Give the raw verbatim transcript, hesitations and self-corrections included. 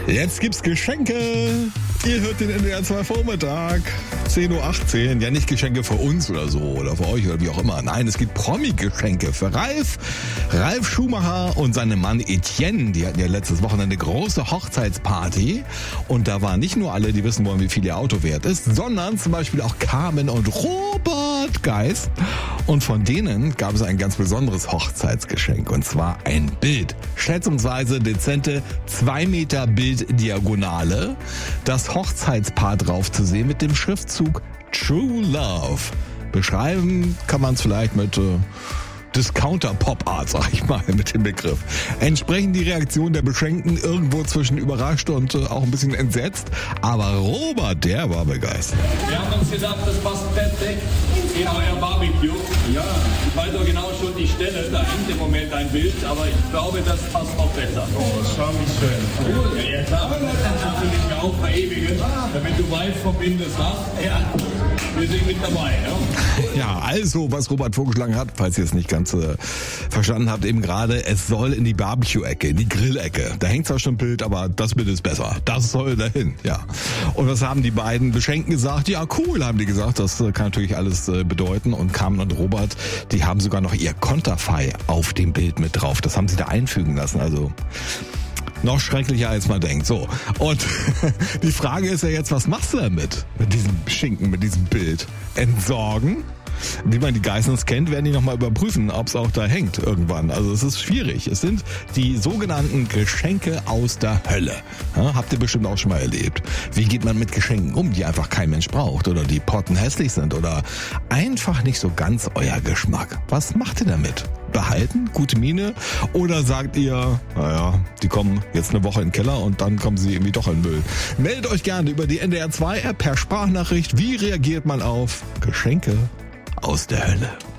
Jetzt gibt's Geschenke. Ihr hört den N D R zwei Vormittag. zehn Uhr achtzehn. Ja, nicht Geschenke für uns oder so oder für euch oder wie auch immer. Nein, es gibt Promi-Geschenke für Ralf. Ralf Schumacher und seine Mann Etienne. Die hatten ja letztes Wochenende eine große Hochzeitsparty. Und da waren nicht nur alle, die wissen wollen, wie viel ihr Auto wert ist, sondern zum Beispiel auch Carmen und Robert Geis. Und von denen gab es ein ganz besonderes Hochzeitsgeschenk. Und zwar ein Bild. Schätzungsweise dezente zwei Meter Bilddiagonale. Das Hochzeitspaar drauf zu sehen mit dem Schriftzug True Love. Beschreiben kann man es vielleicht mit äh, Discounter-Pop-Art, sag ich mal, mit dem Begriff. Entsprechend die Reaktion der Beschenkten irgendwo zwischen überrascht und äh, auch ein bisschen entsetzt. Aber Robert, der war begeistert. Wir haben uns gedacht, das passt perfekt in euer Barbecue. Ja, ich weiß auch genau schon die Stelle, da hängt im Moment ein Bild, aber ich glaube, das passt auch besser. Oh, schau wie schön. Cool. Ja, ja, klar. Das will ich mir auch verewigen, damit du weißt, vom Ende sagst, ja, wir sind mit dabei. Ja? Ja, also, was Robert vorgeschlagen hat, falls ihr es nicht ganz äh, verstanden habt, eben gerade, es soll in die Barbecue-Ecke, in die Grillecke. Da hängt zwar schon ein Bild, aber das Bild ist besser. Das soll dahin, ja. Und was haben die beiden Beschenkten gesagt? Ja, cool, haben die gesagt. Das äh, kann natürlich alles äh, bedeuten. Und Carmen und Robert, die haben sogar noch ihr Konterfei auf dem Bild mit drauf. Das haben sie da einfügen lassen. Also noch schrecklicher, als man denkt. So, und die Frage ist ja jetzt, was machst du damit? Mit diesem Schinken, mit diesem Bild? Entsorgen? Wie man die Geissens kennt, werden die nochmal überprüfen, ob es auch da hängt irgendwann. Also es ist schwierig. Es sind die sogenannten Geschenke aus der Hölle. Ja, habt ihr bestimmt auch schon mal erlebt. Wie geht man mit Geschenken um, die einfach kein Mensch braucht oder die pottenhässlich sind oder einfach nicht so ganz euer Geschmack? Was macht ihr damit? Behalten? Gute Miene? Oder sagt ihr, naja, die kommen jetzt eine Woche in den Keller und dann kommen sie irgendwie doch in den Müll? Meldet euch gerne über die N D R zwei App per Sprachnachricht. Wie reagiert man auf Geschenke aus der Hölle?